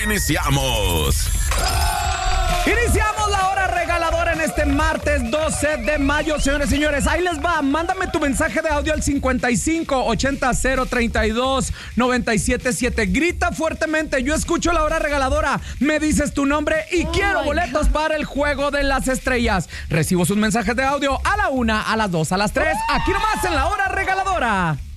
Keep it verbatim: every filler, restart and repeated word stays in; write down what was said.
iniciamos. Iniciamos la hora regaladora en este martes doce de mayo, señores y señores. Ahí les va, mándame tu mensaje de audio al cincuenta y cinco ochenta cero treinta y dos noventa y siete siete. Grita fuertemente, yo escucho la hora regaladora. Me dices tu nombre y oh quiero boletos God. para el Juego de las Estrellas. Recibo sus mensajes de audio a la una, a las dos, a las tres. Aquí nomás en la hora regaladora.